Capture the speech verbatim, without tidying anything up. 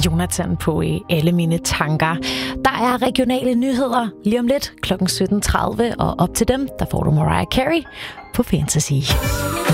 Jonathan på i alle mine tanker. Der er regionale nyheder lige om lidt klokken sytten tredive, og op til dem, der får du Mariah Carey på Fantasy.